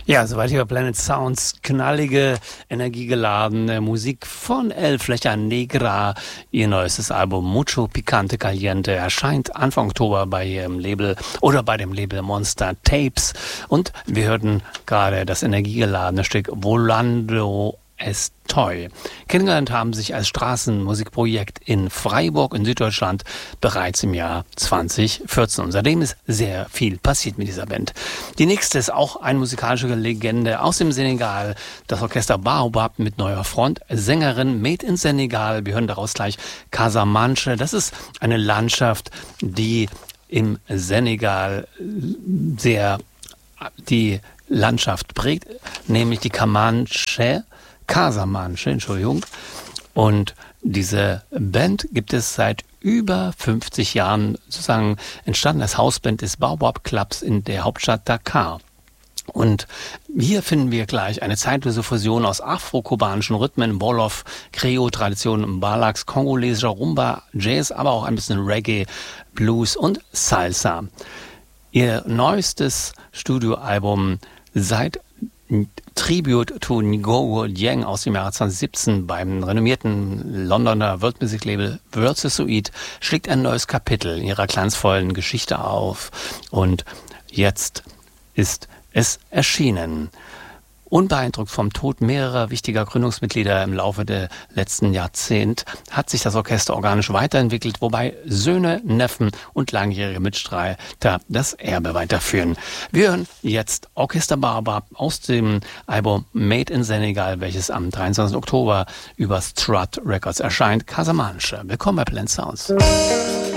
Ja, soweit hier Planet Sounds, knallige, energiegeladene Musik von El Flecha Negra. Ihr neuestes Album Mucho Picante Caliente erscheint Anfang Oktober bei ihrem Label oder bei dem Label Monster Tapes. Und wir hörten gerade das energiegeladene Stück Volando Estoy. Kennengelernt haben sich als Straßenmusikprojekt in Freiburg in Süddeutschland bereits im Jahr 2014. Und seitdem ist sehr viel passiert mit dieser Band. Die nächste ist auch eine musikalische Legende aus dem Senegal. Das Orchester Baobab mit neuer Front. Sängerin Made in Senegal. Wir hören daraus gleich Casamance. Das ist eine Landschaft, die im Senegal sehr die Landschaft prägt, nämlich die Casamance, Entschuldigung. Und diese Band gibt es seit über 50 Jahren, sozusagen entstanden als Hausband des Baobab Clubs in der Hauptstadt Dakar. Und hier finden wir gleich eine zeitlose Fusion aus afro-kubanischen Rhythmen, Wolof, Creole-Traditionen, Mbalax, kongolesischer Rumba, Jazz, aber auch ein bisschen Reggae, Blues und Salsa. Ihr neuestes Studioalbum seit Tribute to Ngogo Dieng aus dem Jahre 2017 beim renommierten Londoner World-Music-Label Versuit schlägt ein neues Kapitel in ihrer glanzvollen Geschichte auf. Und jetzt ist es erschienen. Unbeeindruckt vom Tod mehrerer wichtiger Gründungsmitglieder im Laufe der letzten Jahrzehnt hat sich das Orchester organisch weiterentwickelt, wobei Söhne, Neffen und langjährige Mitstreiter das Erbe weiterführen. Wir hören jetzt Orchester Baobab aus dem Album Made in Senegal, welches am 23. Oktober über Strut Records erscheint. Casamance. Willkommen bei Planet Sounds.